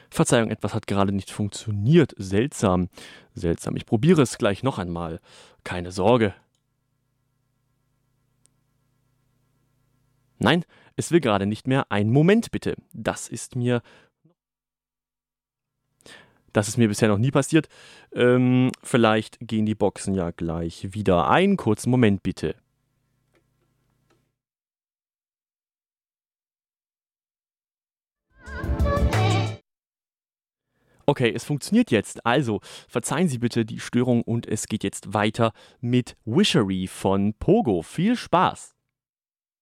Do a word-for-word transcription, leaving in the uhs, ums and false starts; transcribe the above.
Verzeihung, etwas hat gerade nicht funktioniert. Seltsam, seltsam. Ich probiere es gleich noch einmal. Keine Sorge. Nein, es will gerade nicht mehr. Einen Moment bitte. Das ist mir das ist mir bisher noch nie passiert. Ähm, vielleicht gehen die Boxen ja gleich wieder. Einen kurzen Moment bitte. Okay, es funktioniert jetzt. Also, verzeihen Sie bitte die Störung und es geht jetzt weiter mit Wishery von Pogo. Viel Spaß!